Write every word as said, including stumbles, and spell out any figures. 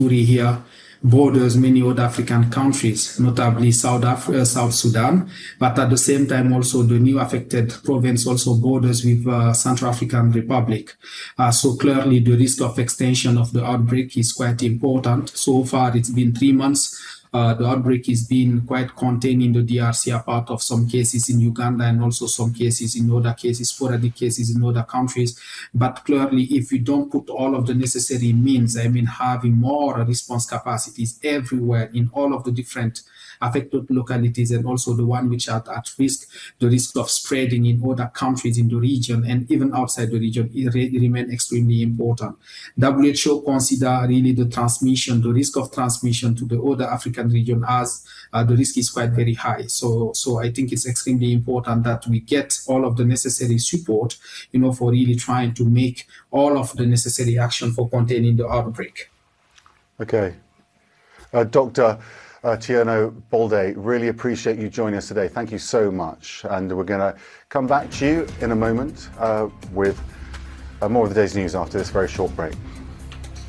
here borders many other African countries, notably South, Af uh, South Sudan, but at the same time also the new affected province also borders with uh, Central African Republic. Uh, so clearly the risk of extension of the outbreak is quite important. So far it's been three months. Uh, the outbreak is being quite contained in the D R C, apart of some cases in Uganda and also some cases in other cases, sporadic cases in other countries. But clearly, if you don't put all of the necessary means, I mean, having more response capacities everywhere in all of the different affected localities and also the one which are at risk, the risk of spreading in other countries in the region and even outside the region, it, re it remains extremely important. W H O consider really the transmission, the risk of transmission to the other African region as uh, the risk is quite very high. So, so I think it's extremely important that we get all of the necessary support, you know, for really trying to make all of the necessary action for containing the outbreak. Okay. Uh, Doctor Uh, Thierno Baldé, really appreciate you joining us today. Thank you so much. And we're going to come back to you in a moment uh, with uh, more of the day's news after this very short break.